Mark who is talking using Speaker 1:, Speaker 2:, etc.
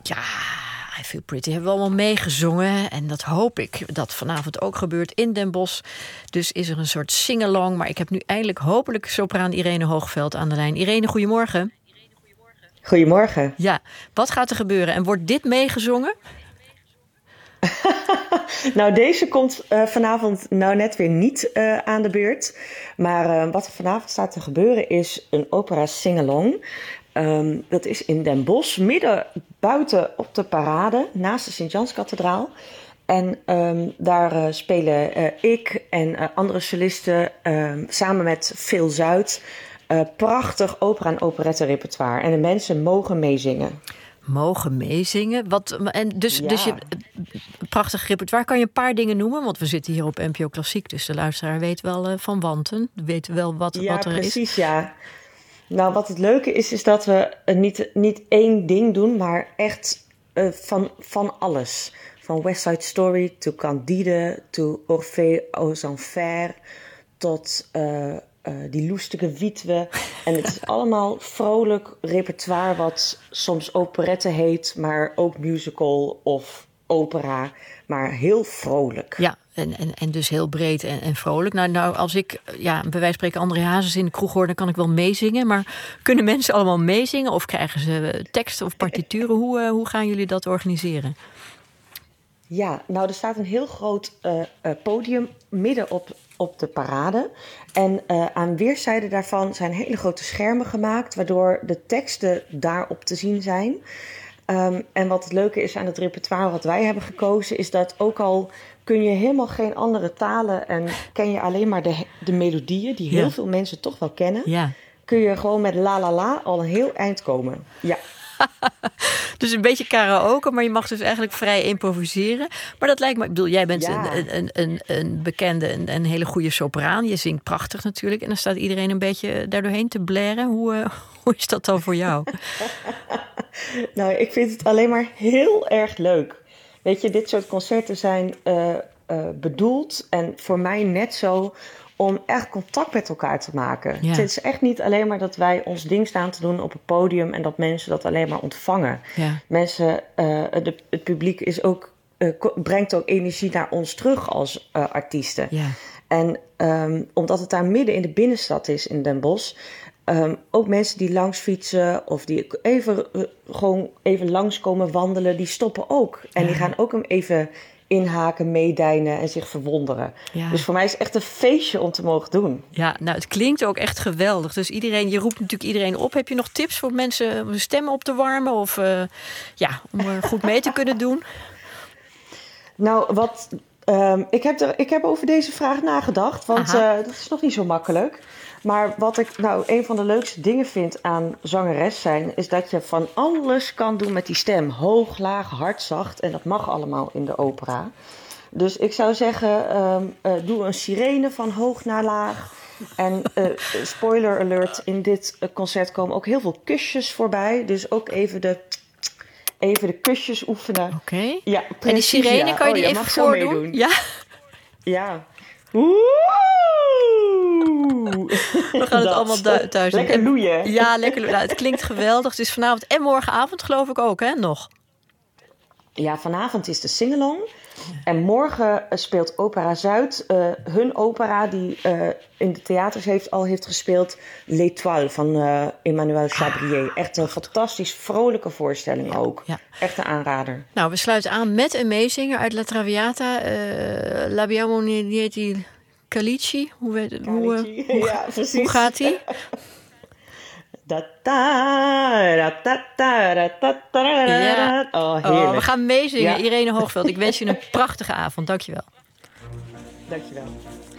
Speaker 1: Ja, I Feel Pretty hebben we allemaal meegezongen. En dat hoop ik dat vanavond ook gebeurt in Den Bosch. Dus is er een soort sing-along. Maar ik heb nu eindelijk hopelijk sopraan Irene Hoogveld aan de lijn. Irene, goedemorgen.
Speaker 2: Goedemorgen.
Speaker 1: Ja, wat gaat er gebeuren? En wordt dit meegezongen?
Speaker 2: Nou, deze komt vanavond nou net weer niet aan de beurt. Maar wat er vanavond staat te gebeuren is een opera sing-along. Dat is in Den Bosch, midden buiten op de parade, naast de Sint-Janskathedraal. En daar spelen ik en andere solisten samen met Phil Zuid prachtig opera- en operettenrepertoire. En de mensen mogen meezingen.
Speaker 1: Mogen meezingen. Dus je prachtig repertoire. Kan je een paar dingen noemen? Want we zitten hier op NPO Klassiek, dus de luisteraar weet wel van wanten. Weet wel wat er
Speaker 2: precies,
Speaker 1: is.
Speaker 2: Precies, ja. Nou, wat het leuke is dat we niet één ding doen, maar echt van alles. Van West Side Story, to Candide, to Orphée aux Enfers, tot die loestige Witwe. En het is allemaal vrolijk repertoire wat soms operette heet, maar ook musical of opera, maar heel vrolijk.
Speaker 1: Ja, en dus heel breed en vrolijk. Nou, als ik bij wijze van spreken André Hazes in de kroeg hoor, dan kan ik wel meezingen. Maar kunnen mensen allemaal meezingen? Of krijgen ze teksten of partituren? Hoe gaan jullie dat organiseren?
Speaker 2: Ja, nou, er staat een heel groot podium midden op de parade. En aan weerszijden daarvan zijn hele grote schermen gemaakt, waardoor de teksten daarop te zien zijn. En wat het leuke is aan het repertoire wat wij hebben gekozen, is dat ook al kun je helemaal geen andere talen en ken je alleen maar de melodieën, die heel veel mensen toch wel kennen, kun je gewoon met la la la al een heel eind komen. Ja.
Speaker 1: Dus een beetje karaoke, maar je mag dus eigenlijk vrij improviseren. Maar dat lijkt me, ik bedoel, jij bent een bekende, een hele goede sopraan. Je zingt prachtig natuurlijk. En dan staat iedereen een beetje daardoorheen te blaren. Hoe is dat dan voor jou?
Speaker 2: Nou, ik vind het alleen maar heel erg leuk. Weet je, dit soort concerten zijn bedoeld en voor mij net zo om echt contact met elkaar te maken. Ja. Het is echt niet alleen maar dat wij ons ding staan te doen op het podium en dat mensen dat alleen maar ontvangen. Ja. Mensen, het publiek is ook, brengt ook energie naar ons terug als artiesten. Ja. En omdat het daar midden in de binnenstad is in Den Bosch, ook mensen die langs fietsen of die gewoon even langs komen wandelen, die stoppen ook. En die gaan ook hem even inhaken, meedijnen en zich verwonderen. Ja. Dus voor mij is het echt een feestje om te mogen doen.
Speaker 1: Ja, nou, het klinkt ook echt geweldig. Dus je roept natuurlijk iedereen op. Heb je nog tips voor mensen om hun stemmen op te warmen? Of om goed mee te kunnen doen?
Speaker 2: Nou, ik heb over deze vraag nagedacht. Want dat is nog niet zo makkelijk. Maar wat ik een van de leukste dingen vind aan zangeres zijn, is dat je van alles kan doen met die stem. Hoog, laag, hard, zacht. En dat mag allemaal in de opera. Dus ik zou zeggen, doe een sirene van hoog naar laag. En spoiler alert, in dit concert komen ook heel veel kusjes voorbij. Dus ook even de kusjes oefenen.
Speaker 1: Oké.
Speaker 2: Ja,
Speaker 1: en die sirene, kan je die even voordoen? Ja.
Speaker 2: Ja.
Speaker 1: We gaan het allemaal thuis doen.
Speaker 2: Lekker loeien.
Speaker 1: Ja, lekker loeien. Nou, het klinkt geweldig. Het is vanavond en morgenavond geloof ik ook, hè? Nog.
Speaker 2: Ja, vanavond is de singalong. En morgen speelt Opera Zuid hun opera die in de theaters heeft gespeeld. L'Étoile van Emmanuel Chabrier. Echt een fantastisch vrolijke voorstelling ook. Ja. Echt een aanrader.
Speaker 1: Nou, we sluiten aan met een meezinger uit La Traviata. L'abbiamo nieti Calici. Hoe gaat hij? We gaan meezingen. Ja. Irene Hoogveld, ik wens je een prachtige avond. Dankjewel.
Speaker 2: Dankjewel.